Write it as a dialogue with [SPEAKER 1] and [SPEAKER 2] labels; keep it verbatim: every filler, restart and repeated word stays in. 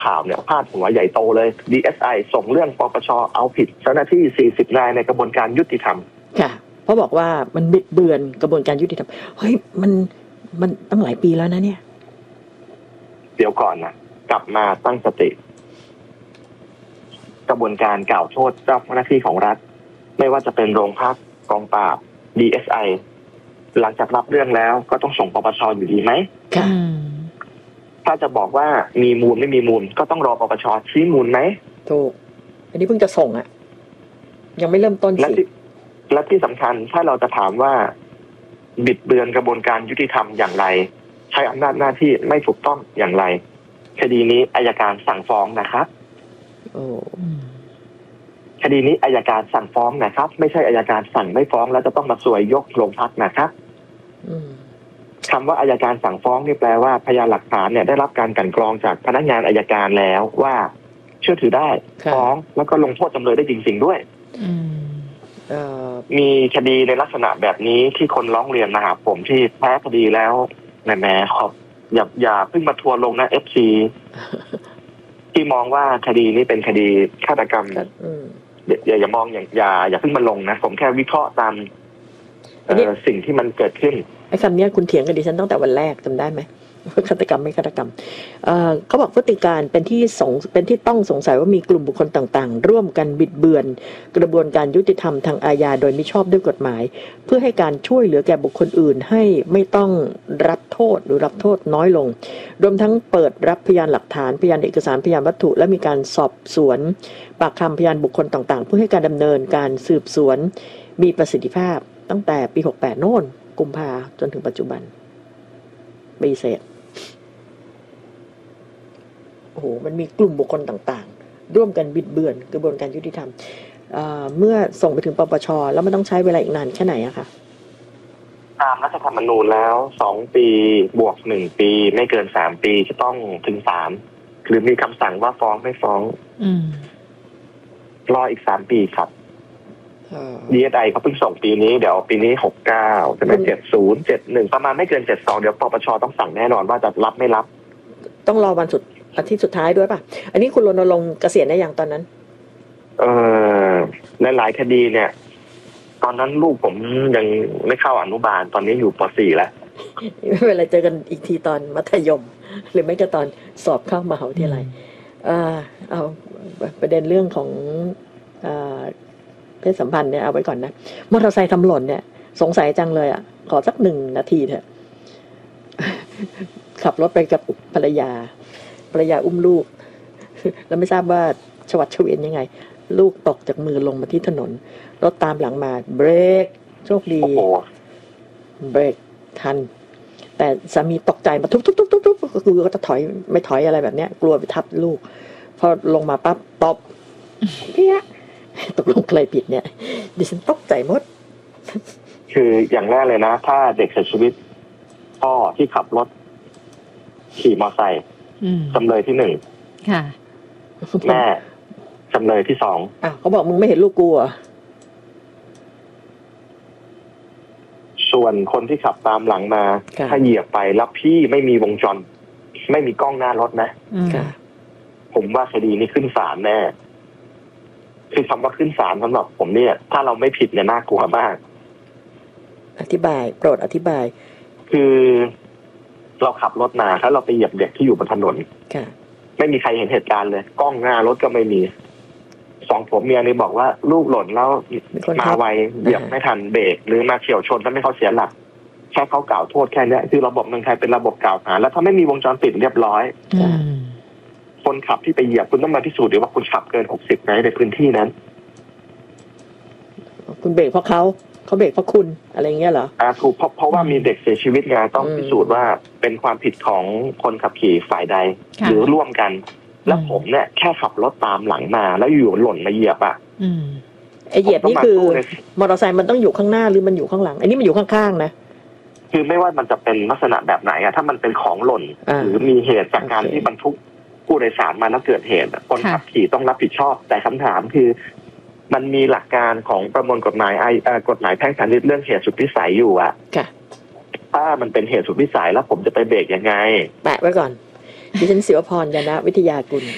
[SPEAKER 1] ข่าวเนี่ยพาดหัวใหญ่โตเลย ดี เอส ไอ ส่งเรื่องปปชเอาผิดเจ้าหน้าที่สี่สิบนายในกระบวนการยุติธรรม
[SPEAKER 2] ค่ะเพราะบอกว่ามันบิดเบือนกระบวนการยุติธรรมเฮ้ยมันมันตั้งหลายปีแล้วนะเนี่ย
[SPEAKER 1] เดี๋ยวก่อนนะกลับมาตั้งสติกระบวนการกล่าวโทษเจ้าหน้าที่ของรัฐไม่ว่าจะเป็นโรงพักกองปราบ ดี เอส ไอ หลังจากรับเรื่องแล้วก็ต้องส่งปปชอยู่ดีไหม
[SPEAKER 2] ค่ะ
[SPEAKER 1] ถ้าจะบอกว่ามีมูลไม่มีมูลก็ต้องรอปปชชี้มูลไหม
[SPEAKER 2] ถูกอันนี้เพิ่งจะส่งอ่ะยังไม่เริ่มต้นสิ
[SPEAKER 1] และที่สำคัญถ้าเราจะถามว่าบิดเบือนกระบวนการยุติธรรมอย่างไรใช้อำนาจหน้าที่ไม่ถูกต้องอย่างไรคดีนี้อัยการสั่งฟ้องนะครับ
[SPEAKER 2] โอ้
[SPEAKER 1] คดีนี้อัยการสั่งฟ้องนะครับไม่ใช่อัยการสั่งไม่ฟ้องแล้วจะต้องมาสวยยกโรงพักนะครับคำว่าอัยการสั่งฟ้องนี่แปลว่าพยานหลักฐานเนี่ยได้รับการกลั่นกรองจากพนักงานอัยการแล้วว่าเชื่อถือได้ฟ้องแล้วก็ลงโทษจำเลยได้จริงๆด้วยมีคดีในลักษณะแบบนี้ที่คนร้องเรียนมาหาผมที่แพ้คดีแล้วแหมๆขอบอย่าอย่าเพิ่งมาทัวร์ลงนะ เอฟ ซี ที่มองว่าคดีนี้เป็นคดีฆาตกรรมอย่าอย่ามองอย่างอย่าอย่าเพิ่งมาลงนะผมแค่วิเคราะห์ตามสิ่งที่มันเกิดขึ้น
[SPEAKER 2] ไอ้คำนี้คุณเถียงกับดิฉันตั้งแต่วันแรกจำได้ไหมว่าฆาตกรรมไม่ฆาตกรรมเอ่อเขาบอกพฤติการเป็นที่สงเป็นที่ต้องสงสัยว่ามีกลุ่มบุคคลต่างๆร่วมกันบิดเบือนกระบวนการยุติธรรมทางอาญาโดยมิชอบด้วยกฎหมายเพื่อให้การช่วยเหลือแก่บุคคลอื่นให้ไม่ต้องรับโทษหรือรับโทษน้อยลงรวมทั้งเปิดรับพยานหลักฐานพยานเอกสารพยานวัตถุและมีการสอบสวนปากคำพยานบุคคลต่างๆเพื่อให้การดำเนินการสืบสวนมีประสิทธิภาพตั้งแต่ปีหกสิบแปดโน่นกุมภาจนถึงปัจจุบันปีเศษโอ้โหมันมีกลุ่มบุคคลต่างๆร่วมกันบิดเบือนกระบวนการยุติธรรมเมื่อส่งไปถึงปปชแล้วมันต้องใช้เวลาอีกนานแค่ไหนอะคะ
[SPEAKER 1] ตามรัฐธรรมนูญแล้วสองปีบวกหนึ่งปีไม่เกินสามปีจะต้องถึงศาลหรือมีคำสั่งว่าฟ้องไม่ฟ้องรออีกสามปีครับดี เอส ไอ เขาเพิ่งส่งปีนี้เดี๋ยวปีนี้หกเก้าจะเป็นเจ็ดศูนย์เจ็ดหนึ่งประมาณไม่เกินเจ็ดสองเดี๋ยวปปชต้องสั่งแน่นอนว่าจะรับไม่รับ
[SPEAKER 2] ต้องรอวันสุดอาทิตย์สุดท้ายด้วยป่ะอันนี้คุณรณรงค์เกษียณได้ยังตอนนั้น
[SPEAKER 1] เออหลายๆคดีเนี่ยตอนนั้นลูกผมยังไม่เข้าอนุบาลตอนนี้อยู่ป สี่แล้ว
[SPEAKER 2] ไม่เป็นไรเจอกันอีกทีตอนมัธยมหรือไม่ก็ตอนสอบเข้ามหาวิทยาลัยอ่าเอาประเด็นเรื่องของอ่าเพศสัมพันธ์เนี่ยเอาไว้ก่อนนะมอเตอร์ไซค์ทำหล่นเนี่ยสงสัยจังเลยอ่ะขอสักหนึ่งนาทีเถอะขับรถไปกับภรรยาภรรยาอุ้มลูกแล้วไม่ทราบว่าชวัดเฉวียนยังไงลูกตกจากมือลงมาที่ถนนรถตามหลังมาเบรกโชคดีเบรกทันแต่สามีตกใจมาทุบทุบทุบทุบทุบก็คือก็จะถอยไม่ถอยอะไรแบบเนี้ยกลัวไปทับลูกพอลงมาปั๊บตบเพี้ยตกลงใครผิดเนี่ยดิฉันตกใจหมด
[SPEAKER 1] คืออย่างแรกเลยนะถ้าเด็กเสียชีวิตพ่อที่ขับรถขี่มอเตอร์ไซค์จำเลยที่หนึ่งแม่จำเลยที่สอง
[SPEAKER 2] อ่ะเขาบอกมึงไม่เห็นลูกกูอ่ะ
[SPEAKER 1] ส่วนคนที่ขับตามหลังมาถ้าเหยียบไปแล้วพี่ไม่มีวงจรไม่มีกล้องหน้ารถนะผมว่าคดีนี้ขึ้นศาลแน่คือคำว่าขึ้นศาลสำหรับผมเนี่ยถ้าเราไม่ผิดเนี่ยน่ากลัวมาก
[SPEAKER 2] อธิบายโปรดอธิบาย
[SPEAKER 1] คือเราขับรถมาถ้าเราไปเหยียบเด็กที่อยู่บนถนนไม่มีใครเห็นเหตุการณ์เลยกล้องหน้ารถก็ไม่มีสองผัวเมียนี่บอกว่าลูกหล่นแล้วมาไวเหยียบไม่ทันเบรกหรือมาเฉี่ยวชนแล้วไม่เขาเสียหลักแค่เขากล่าวโทษแค่นี้คือระบบเมืองไทยเป็นระบบกล่าวหาแล้วถ้าไม่มีวงจรปิดเรียบร้อยคนขับที่ไปเหยียบคุณต้องมาพิสูจน์ดีว่าคุณขับเกินหกสิบไหมในพื้นที่นั้น
[SPEAKER 2] คุณเบรกเพราะเขาเขาเบรกเพราะคุณอะไรเงี้ยเหรอ
[SPEAKER 1] อ่าถูกเพราะเพราะว่ามีเด็กเสียชีวิตไงต้องพิสูจน์ว่าเป็นความผิดของคนขับขี่ฝ่ายใดหรือร่วมกันแล้วผมเนี่ยแค่ขับรถตามหลังมาแล้วอยู่หล่นมาเหยียบอ่ะ
[SPEAKER 2] ไอเหยียบนี่คือมอเตอร์ไซค์มันต้องอยู่ข้างหน้าหรือมันอยู่ข้างหลังอันนี้มันอยู่ข้างๆนะ
[SPEAKER 1] คือไม่ว่ามันจะเป็นลักษณะแบบไหนอะถ้ามันเป็นของหล่นหรือมีเหตุจากการที่บรรทุกผู้โดยสารมาแล้วเกิดเหตุคนขับขี่ต้องรับผิดชอบแต่คำถามคือมันมีหลักการของประมวลกฎหมายไอกฎหมายแพ่งพาณิชย์เรื่องเหตุสุดวิสัยอยู่อะถ้ามันเป็นเหตุสุดวิสัยแล้วผมจะไปเบรกยังไง
[SPEAKER 2] แปะไว้ก่อนดิฉันศิวพร ยานะวิทยากุล